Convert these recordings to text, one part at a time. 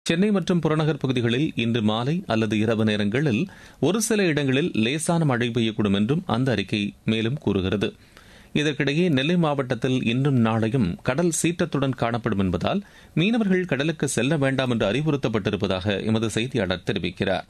சென்னை மற்றும் புறநகர் பகுதிகளில் இன்று மாலை அல்லது இரவு நேரங்களில் ஒரு சில இடங்களில் லேசான மழை பெய்யக்கூடும் என்றும் அந்த அறிக்கை மேலும் கூறுகிறது. இதற்கிடையே நெல்லை மாவட்டத்தில் இன்றும் நாளையும் கடல் சீற்றத்துடன் காணப்படும் என்பதால் மீனவர்கள் கடலுக்கு செல்ல வேண்டாம் என்று அறிவுறுத்தப்பட்டிருப்பதாக எமது செய்தியாளர் தெரிவிக்கிறார்.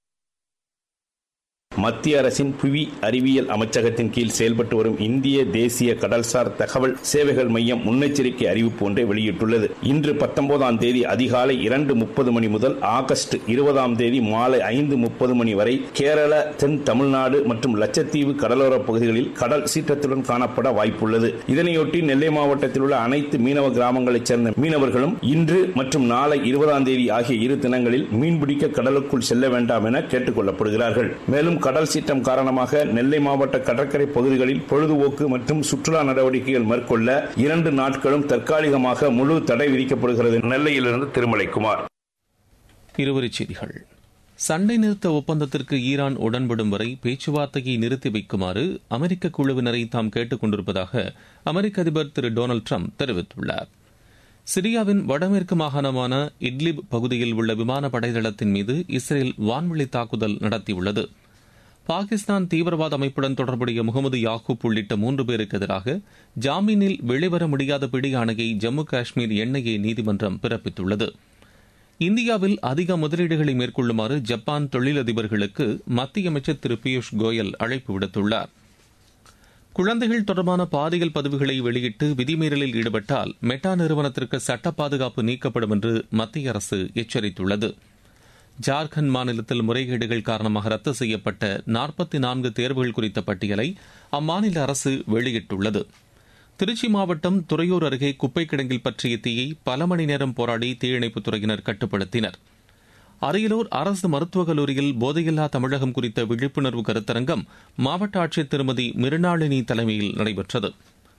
மத்திய அரசின் புவி அறிவியல் அமைச்சகத்தின் கீழ் செயல்பட்டு வரும் இந்திய தேசிய கடல்சார் தகவல் சேவைகள் மையம் முன்னெச்சரிக்கை அறிவிப்பு ஒன்றை வெளியிட்டுள்ளது. இன்று 19ஆம் தேதி அதிகாலை 2:30 மணி முதல் ஆகஸ்ட் 20ஆம் தேதி மாலை 5:30 மணி வரை கேரள, தென் தமிழ்நாடு மற்றும் லட்சத்தீவு கடலோரப் பகுதிகளில் கடல் சீற்றத்துடன் காணப்பட வாய்ப்புள்ளது. இதனையொட்டி நெல்லை மாவட்டத்தில் உள்ள அனைத்து மீனவ கிராமங்களைச் சேர்ந்த மீனவர்களும் இன்று மற்றும் நாளை 20ஆம் தேதி ஆகிய இரு தினங்களில் மீன்பிடிக்க கடலுக்குள் செல்ல வேண்டாம் என கேட்டுக் கொள்ளப்படுகிறார்கள். மேலும் கடல் சீற்றம் காரணமாக நெல்லை மாவட்ட கடற்கரை பகுதிகளில் பொழுதுபோக்கு மற்றும் சுற்றுலா நடவடிக்கைகள் மேற்கொள்ள 2 நாட்களும் தற்காலிகமாக முழு தடை விதிக்கப்படுகிறது. நெல்லையிலிருந்து திருமலைக்குமார். இருவரிச் செய்திகள். சண்டை நிறுத்த ஒப்பந்தத்திற்கு ஈரான் உடன்படும் வரை பேச்சுவார்த்தையை நிறுத்தி வைக்குமாறு அமெரிக்க குழுவினரை தாம் கேட்டுக் கொண்டிருப்பதாக அமெரிக்க அதிபர் திரு டொனால்டு டிரம்ப் தெரிவித்துள்ளார். சிரியாவின் வடமேற்கு மாகாணமான இட்லிப் பகுதியில் உள்ள விமான படைதளத்தின் மீது இஸ்ரேல் வான்வெளி தாக்குதல் நடத்தியுள்ளது. பாகிஸ்தான் தீவிரவாத அமைப்புடன் தொடர்புடைய முகமது யாகூப் உள்ளிட்ட 3 பேருக்கு எதிராக ஜாமீனில் வெளிவர முடியாத பிடி ஆணையை ஜம்மு காஷ்மீர் என்ஐஏ நீதிமன்றம் பிறப்பித்துள்ளது. இந்தியாவில் அதிக முதலீடுகளை மேற்கொள்ளுமாறு ஜப்பான் தொழிலதிபர்களுக்கு மத்திய அமைச்சர் திரு பியூஷ் கோயல் அழைப்பு விடுத்துள்ளார். குழந்தைகள் தொடர்பான பாலியல் பதிவுகளை வெளியிட்டு விதிமீறலில் ஈடுபட்டால் மெட்டா நிறுவனத்திற்கு சட்ட பாதுகாப்பு நீக்கப்படும் என்று மத்திய அரசு எச்சரித்துள்ளது. ஜார்க்கண்ட் மாநிலத்தில் முறைகேடுகள் காரணமாக ரத்து செய்யப்பட்ட 44 தேர்வுகள் குறித்த பட்டியலை அம்மாநில அரசு வெளியிட்டுள்ளது. திருச்சி மாவட்டம் துறையூர் அருகே குப்பை கிடங்கில் பற்றிய தீயை பல மணி நேரம் போராடி தீயணைப்புத் துறையினர் கட்டுப்படுத்தினர். அரியலூர் அரசு மருத்துவக் கல்லூரியில் போதையில்லா தமிழகம் குறித்த விழிப்புணர்வு கருத்தரங்கம் மாவட்ட ஆட்சியர் திருமதி மிருணாளினி தலைமையில் நடைபெற்றது.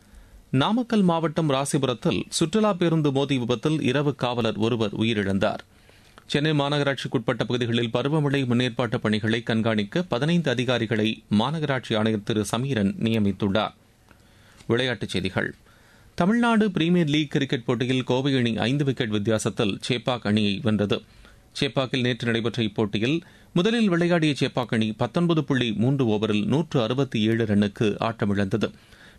நாமக்கல் மாவட்டம் ராசிபுரத்தில் சுற்றுலா பேருந்து மோதி விபத்தில் இரவு காவலர் ஒருவர் உயிரிழந்தார். சென்னை மாநகராட்சிக்குட்பட்ட பகுதிகளில் பருவமழை முன்னேற்பாட்டு பணிகளை கண்காணிக்க 15 அதிகாரிகளை மாநகராட்சி ஆணையர் திரு சமீரன் நியமித்துள்ளார். விளையாட்டுச் செய்திகள். தமிழ்நாடு பிரீமியர் லீக் கிரிக்கெட் போட்டியில் கோவை அணி 5 விக்கெட் வித்தியாசத்தில் சேப்பாக் அணியை வென்றது. சேப்பாக்கில் நேற்று நடைபெற்ற இப்போட்டியில் முதலில் விளையாடிய சேப்பாக் அணி 19.3 ஓவரில் 167 ரன்னுக்கு ஆட்டமிழந்தது.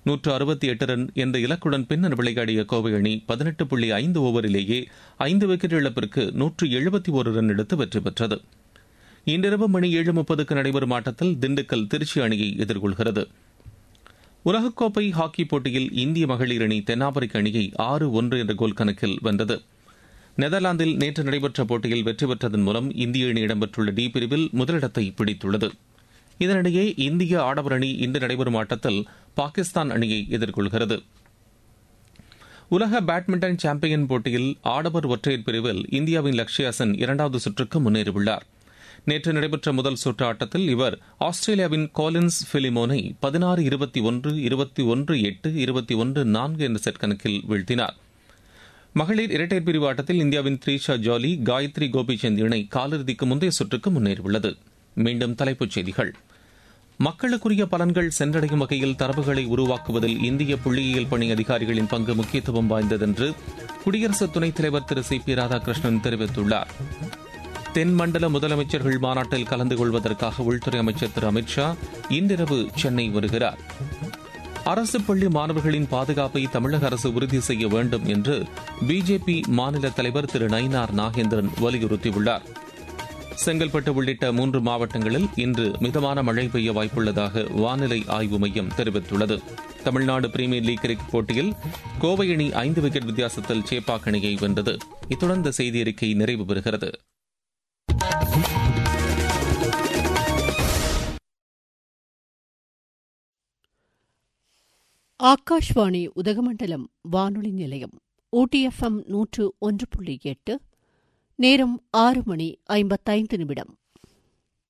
168 ரன் என்ற இலக்குடன் பின்னர் விளையாடிய கோவை அணி 18.5 ஓவரிலேயே 5 விக்கெட் இழப்பிற்கு 171 ரன் எடுத்து வெற்றி பெற்றது. இன்றிரவு மணி 7:30 நடைபெறும் ஆட்டத்தில் திண்டுக்கல் திருச்சி அணியை எதிர்கொள்கிறது. உலகக்கோப்பை ஹாக்கி போட்டியில் இந்திய மகளிர் அணி தென்னாப்பிரிக்க அணியை 6-1 என்ற கோல் கணக்கில் வென்றது. நெதர்லாந்தில் நேற்று நடைபெற்ற போட்டியில் வெற்றி பெற்றதன் மூலம் இந்திய அணி இடம்பெற்றுள்ள டி பிரிவில் முதலிடத்தை பிடித்துள்ளது. இதனிடையே இந்திய ஆடவர் அணி இன்று நடைபெறும் ஆட்டத்தில் பாகிஸ்தான் அணியை எதிர்கொள்கிறது. உலக பேட்மிண்டன் சாம்பியன் போட்டியில் ஆடவர் ஒற்றையர் பிரிவில் இந்தியாவின் லக்ஷ்யா சென் 2வது சுற்றுக்கு முன்னேறியுள்ளார். நேற்று நடைபெற்ற முதல் சுற்று ஆட்டத்தில் இவர் ஆஸ்திரேலியாவின் கோலின்ஸ் பிலிமோனை 16-21, 21-8, 21-4 என்ற செட் கணக்கில் வீழ்த்தினார். மகளிர் இரட்டையர் பிரிவு ஆட்டத்தில் இந்தியாவின் த்ரீஷா ஜாலி, காயத்ரி கோபிச்சந்த் இணை காலிறுதிக்கு முந்தைய சுற்றுக்கு முன்னேறியுள்ளது. மீண்டும் தலைப்புச் செய்திகள். மக்களுக்குரிய பலன்கள் சென்றடையும் வகையில் தரவுகளை உருவாக்குவதில் இந்திய புள்ளியியல் பணி அதிகாரிகளின் பங்கு முக்கியத்துவம் வாய்ந்ததென்று குடியரசு துணைத் தலைவர் திரு சி.பி. ராதாகிருஷ்ணன் தெரிவித்துள்ளார். தென்மண்டல முதலமைச்சர்கள் மாநாட்டில் கலந்து கொள்வதற்காக உள்துறை அமைச்சர் திரு அமித் ஷா இன்றிரவு சென்னை வருகிறார். அரசு பள்ளி மாணவர்களின் பாதுகாப்பை தமிழக அரசு உறுதி செய்ய வேண்டும் என்று பிஜேபி மாநில தலைவர் திரு நயினார் நாகேந்திரன் வலியுறுத்தியுள்ளார். செங்கல்பட்டு உள்ளிட்ட 3 மாவட்டங்களில் இன்று மிதமான மழை பெய்ய வாய்ப்புள்ளதாக வானிலை ஆய்வு மையம் தெரிவித்துள்ளது. தமிழ்நாடு பிரீமியர் லீக் கிரிக்கெட் போட்டியில் கோவை அணி 5 விக்கெட் வித்தியாசத்தில் சேப்பாக் அணியை வென்றது. இத்துடன் இந்த செய்தி அறிக்கை நிறைவு பெறுகிறது. ஆகாஷ்வாணி உதகமண்டலம் வானொலி நிலையம் ஊட்டி FM 101.8. நேரம் 6:55.